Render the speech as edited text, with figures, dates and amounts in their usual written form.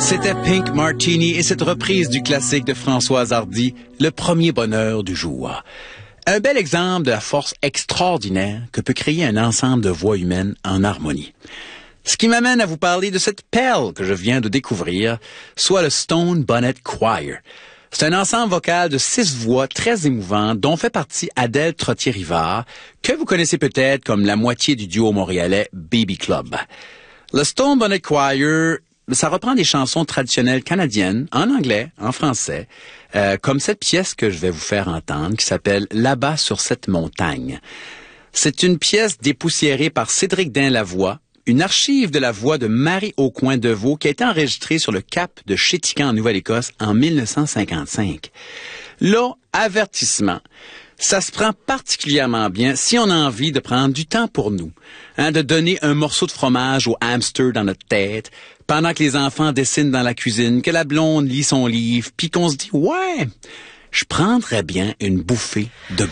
C'était Pink Martini et cette reprise du classique de Françoise Hardy, Le premier bonheur du jour. Un bel exemple de la force extraordinaire que peut créer un ensemble de voix humaines en harmonie. Ce qui m'amène à vous parler de cette perle que je viens de découvrir, soit le Stone Bonnet Choir. C'est un ensemble vocal de 6 voix très émouvantes dont fait partie Adèle Trottier-Rivard, que vous connaissez peut-être comme la moitié du duo montréalais Baby Club. Le Stone Bonnet Choir, ça reprend des chansons traditionnelles canadiennes, en anglais, en français, comme cette pièce que je vais vous faire entendre, qui s'appelle « Là-bas sur cette montagne ». C'est une pièce dépoussiérée par Cédric Dain-Lavoie, une archive de la voix de Marie Aucoin-Deveau qui a été enregistrée sur le cap de Chéticamp en Nouvelle-Écosse en 1955. Là, avertissement. Ça se prend particulièrement bien si on a envie de prendre du temps pour nous, de donner un morceau de fromage au hamster dans notre tête, pendant que les enfants dessinent dans la cuisine, que la blonde lit son livre, puis qu'on se dit « Ouais, je prendrais bien une bouffée de